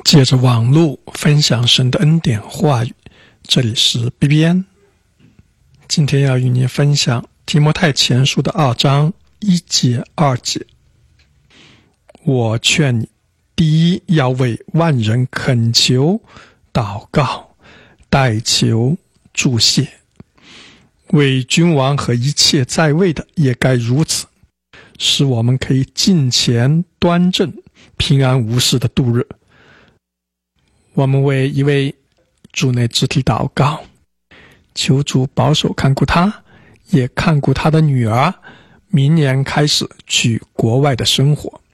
借着网络分享神的恩典话语，这里是 BBN。 今天要与您分享提摩太前书的2章1节2节。我劝你，第一要为万人恳求、祷告、代求、祝谢，为君王和一切在位的也该如此，使我们可以敬虔端正、平安无事的度日。我们为一位主内肢体祷告，求主保守看顾他，也看顾他的女儿，明年开始去国外的生活。